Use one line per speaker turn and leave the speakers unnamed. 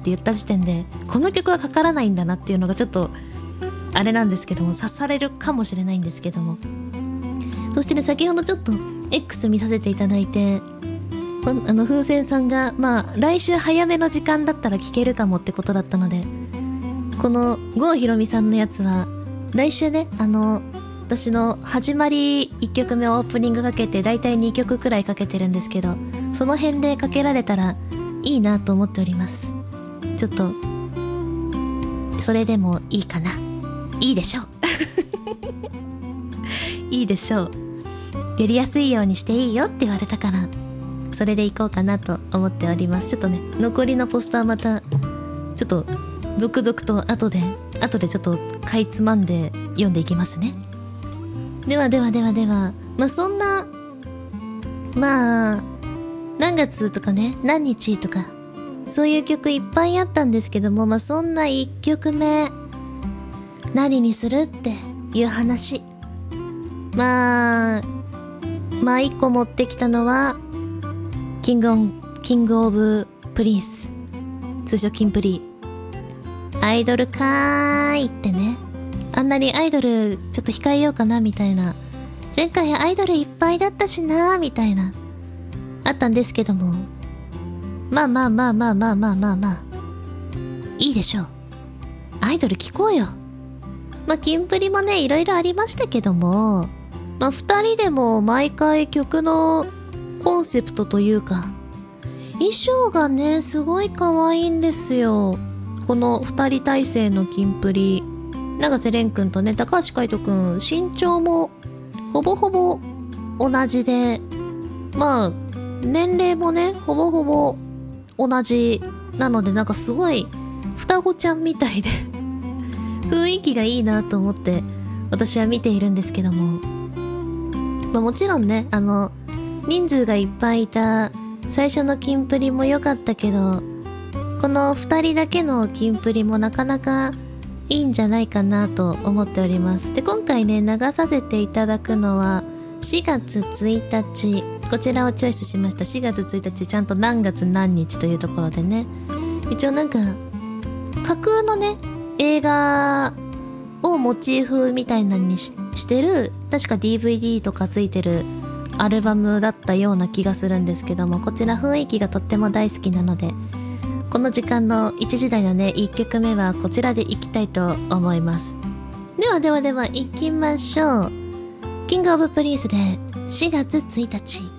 って言った時点でこの曲はかからないんだなっていうのがちょっとあれなんですけども、刺されるかもしれないんですけども、そしてね、先ほどちょっと X 見させていただいて、風船さんが来週早めの時間だったら聴けるかもってことだったので、この郷ひろみさんのやつは来週ね、私の始まり1曲目オープニングかけてだいたい2曲くらいかけてるんですけど、その辺でかけられたらいいなと思っております。ちょっとそれでもいいかな、いいでしょういいでしょう、やりやすいようにしていいよって言われたからそれでいこうかなと思っております。ちょっとね、残りのポスターまたちょっと続々と後でちょっとかいつまんで読んでいきますね。ではそんな何月とかね、何日とかそういう曲いっぱいあったんですけども、そんな1曲目何にするっていう話、1個持ってきたのはキングオブプリンス、通称キンプリ。アイドルかーいってね、あんなにアイドルちょっと控えようかなみたいな、前回アイドルいっぱいだったしなーみたいなあったんですけども、いいでしょう、アイドル聞こうよ。キンプリもね、いろいろありましたけども、二人でも毎回曲のコンセプトというか衣装がね、すごい可愛いんですよ。この二人体制のキンプリ、永瀬廉くんとね、高橋海人くん、身長もほぼほぼ同じで、年齢もね、ほぼほぼ同じなので、なんかすごい双子ちゃんみたいで雰囲気がいいなと思って私は見ているんですけども、もちろんね、人数がいっぱいいた最初のキンプリも良かったけど、この2人だけのキンプリもなかなかいいんじゃないかなと思っております。で、今回ね、流させていただくのは4月1日、こちらをチョイスしました。4月1日、ちゃんと何月何日というところでね、一応なんか架空のね、映画をモチーフみたいなのにしてる、確か DVD とかついてるアルバムだったような気がするんですけども、こちら雰囲気がとっても大好きなので、この時間の1時台のね、1曲目はこちらでいきたいと思います。では行きましょう。キングオブプリンスで4月1日。